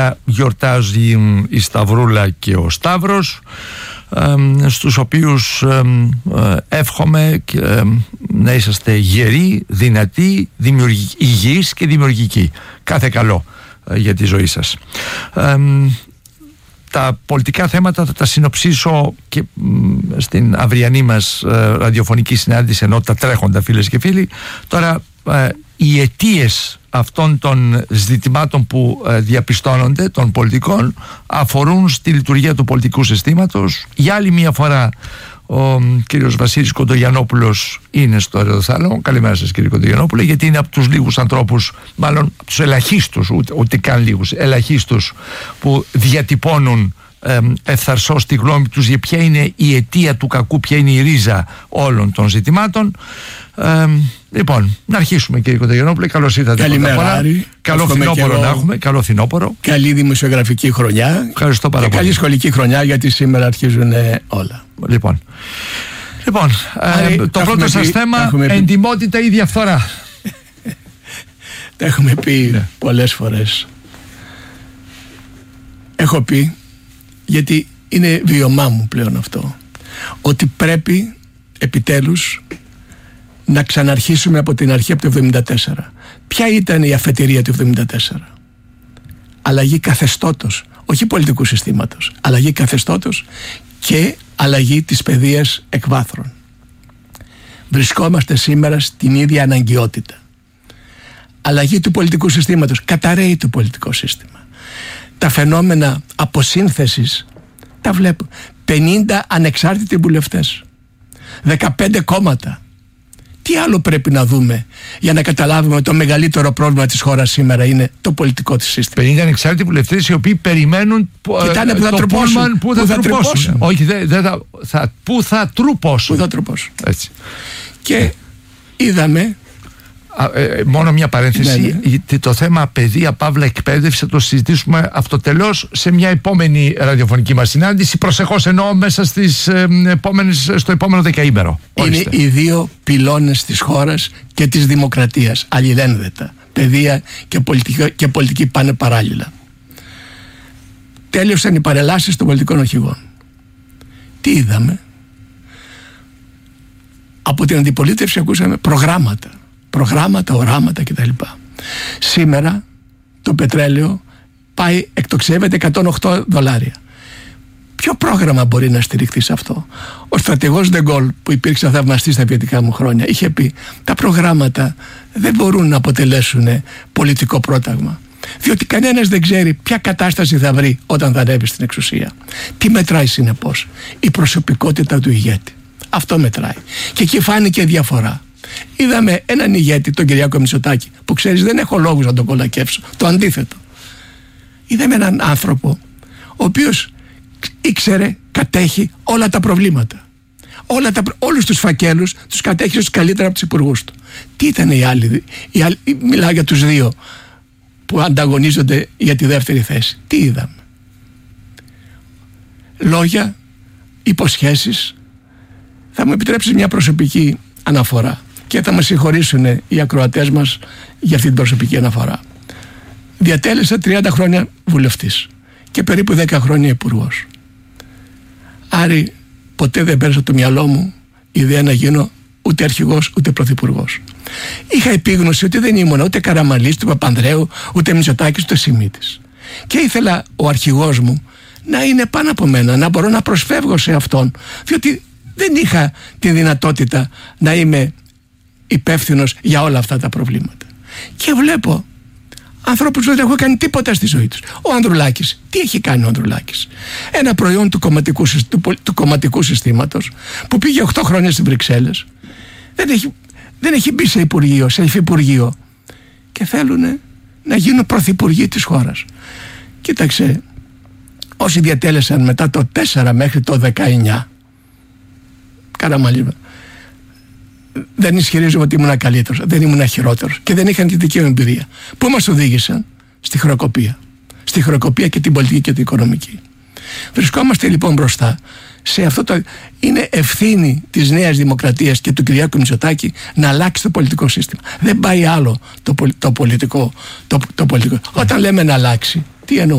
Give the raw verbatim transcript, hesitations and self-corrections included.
σήμερα γιορτάζει η Σταυρούλα και ο Σταύρος, ε, στους οποίους ε, ε, εύχομαι ε, να είσαστε γεροί, δυνατοί, δημιουργικοί, υγιείς και δημιουργικοί. Κάθε καλό ε, για τη ζωή σας. Ε, τα πολιτικά θέματα θα τα συνοψίσω και μ, στην αυριανή μας ε, ραδιοφωνική συνάντηση, ενώ τα τρέχοντα, φίλες και φίλοι. Τώρα ε, οι αιτίες αυτών των ζητημάτων που ε, διαπιστώνονται, των πολιτικών, αφορούν στη λειτουργία του πολιτικού συστήματος. Για άλλη μία φορά ο ε, κύριος Βασίλης Κοντογιαννόπουλος είναι στο αεροθάλαμο. Καλημέρα σας, κύριε Κοντογιαννόπουλε, γιατί είναι από τους λίγους ανθρώπους, μάλλον από τους ελαχίστους, ούτε, ούτε καν λίγους, ελαχίστους, που διατυπώνουν ε, ευθαρσώς τη γνώμη τους για ποια είναι η αιτία του κακού, ποια είναι η ρίζα όλων των ζητημάτων. Ε, λοιπόν, να αρχίσουμε, κύριε Κοντογιαννόπουλε. Καλώς ήρθατε. Καλημέρα, Άρη. Καλό φθινόπωρο να έχουμε. Καλό φθινόπωρο. Καλή δημοσιογραφική χρονιά. Ευχαριστώ πάρα και πολύ. Καλή σχολική χρονιά, γιατί σήμερα αρχίζουν όλα. Λοιπόν, λοιπόν Άρη, ε, το πρώτο σας θέμα, εντιμότητα ή διαφθορά. Τα έχουμε πει ναι. πολλές φορές. Έχω πει, γιατί είναι βιωμά μου πλέον αυτό, ότι πρέπει επιτέλους να ξαναρχίσουμε από την αρχή, από το εβδομήντα τέσσερα. Ποια ήταν η αφετηρία του εβδομήντα τέσσερα? Αλλαγή καθεστώτος, όχι πολιτικού συστήματος, αλλαγή καθεστώτος και αλλαγή της παιδείας εκ βάθρων. Βρισκόμαστε σήμερα στην ίδια αναγκαιότητα. Αλλαγή του πολιτικού συστήματος, καταρρέει το πολιτικό σύστημα. Τα φαινόμενα αποσύνθεσης τα βλέπω. πενήντα ανεξάρτητοι βουλευτές, δεκαπέντε κόμματα. Τι άλλο πρέπει να δούμε για να καταλάβουμε ότι το μεγαλύτερο πρόβλημα της χώρας σήμερα είναι το πολιτικό της σύστημα? πενήντα ανεξάρτητοι βουλευτές οι οποίοι περιμένουν Κοιτάνε που θα τρουπώσουν. Που θα, θα τρουπώσουν. Όχι, δεν δε θα, θα, που θα τρουπώσουν. Που θα τρουπώσουν. Έτσι. Και είδαμε. Α, ε, μόνο μια παρένθεση. Ναι, ναι. Το θέμα παιδεία, παύλα εκπαίδευση, θα το συζητήσουμε αυτοτελώς σε μια επόμενη ραδιοφωνική μας συνάντηση. Προσεχώς εννοώ μέσα στις, ε, επόμενες, στο επόμενο δεκαήμερο. Είναι οι δύο πυλώνες της χώρας και της δημοκρατίας, αλληλένδετα. Παιδεία και πολιτική, και πολιτική πάνε παράλληλα. Τέλειωσαν οι παρελάσεις των πολιτικών αρχηγών. Τι είδαμε? Από την αντιπολίτευση ακούσαμε προγράμματα. Προγράμματα, οράματα κτλ. Σήμερα το πετρέλαιο πάει, εκτοξεύεται εκατόν οκτώ δολάρια. Ποιο πρόγραμμα μπορεί να στηριχθεί σε αυτό? Ο στρατηγός Ντεγκόλ, που υπήρξε θαυμαστής στα βιωτικά μου χρόνια, είχε πει: τα προγράμματα δεν μπορούν να αποτελέσουν πολιτικό πρόταγμα, διότι κανένας δεν ξέρει ποια κατάσταση θα βρει όταν θα ανέβει στην εξουσία. Τι μετράει συνεπώς? Η προσωπικότητα του ηγέτη. Αυτό μετράει. Και εκεί φάνηκε διαφορά. Είδαμε έναν ηγέτη, τον Κυριάκο Μητσοτάκη, που ξέρεις, δεν έχω λόγους να τον κολακεύσω. Το αντίθετο. Είδαμε έναν άνθρωπο ο οποίος ήξερε, κατέχει όλα τα προβλήματα. Όλα τα, όλους τους φακέλους τους κατέχει καλύτερα από τους υπουργούς του. Τι ήταν οι άλλοι? Οι άλλοι, μιλάω για τους δύο που ανταγωνίζονται για τη δεύτερη θέση. Τι είδαμε? Λόγια, υποσχέσεις. Θα μου επιτρέψει μια προσωπική αναφορά και θα μας συγχωρήσουν οι ακροατές μας για αυτή την προσωπική αναφορά. Διατέλεσα τριάντα χρόνια βουλευτής και περίπου δέκα χρόνια υπουργός. Άρη, ποτέ δεν πέρασε το μυαλό μου η ιδέα να γίνω ούτε αρχηγός ούτε πρωθυπουργός. Είχα επίγνωση ότι δεν ήμουν ούτε Καραμανλής, ούτε Παπανδρέου, ούτε Μητσοτάκης, ούτε Σιμίτης. Και ήθελα ο αρχηγός μου να είναι πάνω από μένα, να μπορώ να προσφεύγω σε αυτόν, διότι δεν είχα τη δυνατότητα να είμαι υπεύθυνος για όλα αυτά τα προβλήματα. Και βλέπω ανθρώπους που δεν έχουν κάνει τίποτα στη ζωή τους. Ο Ανδρουλάκης, τι έχει κάνει ο Ανδρουλάκης? Ένα προϊόν του κομματικού, του, του κομματικού συστήματος, που πήγε οκτώ χρόνια στις Βρυξέλλες, δεν έχει, δεν έχει μπει σε υπουργείο, σε υφυπουργείο, και θέλουν να γίνουν πρωθυπουργοί της χώρας. Κοίταξε, όσοι διατέλεσαν μετά το τέσσερα μέχρι το δεκαεννιά, Καραμανλή, δεν ισχυρίζομαι ότι ήμουν καλύτερος, δεν ήμουν χειρότερος και δεν είχαν τη δική μου εμπειρία. Πού μας οδήγησαν? Στη χρεοκοπία. Στη χρεοκοπία και την πολιτική και την οικονομική. Βρισκόμαστε λοιπόν μπροστά σε αυτό το. Είναι ευθύνη της Νέας Δημοκρατίας και του Κυριάκου Μητσοτάκη να αλλάξει το πολιτικό σύστημα. Δεν πάει άλλο το, το πολιτικό. Το, το πολιτικό. Όταν λέμε να αλλάξει, τι εννοούμε?